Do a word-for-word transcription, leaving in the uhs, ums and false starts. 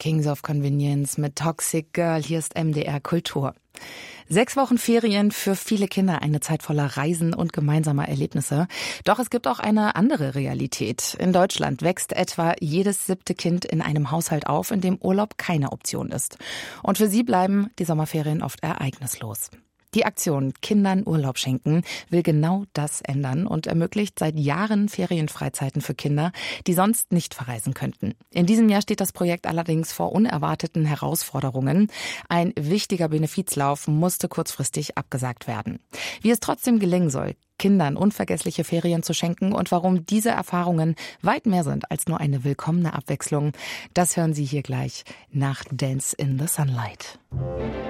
Kings of Convenience mit Toxic Girl. Hier ist M D R Kultur. Sechs Wochen Ferien für viele Kinder, eine Zeit voller Reisen und gemeinsamer Erlebnisse. Doch es gibt auch eine andere Realität. In Deutschland wächst etwa jedes siebte Kind in einem Haushalt auf, in dem Urlaub keine Option ist. Und für sie bleiben die Sommerferien oft ereignislos. Die Aktion Kindern Urlaub schenken will genau das ändern und ermöglicht seit Jahren Ferienfreizeiten für Kinder, die sonst nicht verreisen könnten. In diesem Jahr steht das Projekt allerdings vor unerwarteten Herausforderungen. Ein wichtiger Benefizlauf musste kurzfristig abgesagt werden. Wie es trotzdem gelingen soll, Kindern unvergessliche Ferien zu schenken und warum diese Erfahrungen weit mehr sind als nur eine willkommene Abwechslung, das hören Sie hier gleich nach Dance in the Sunlight.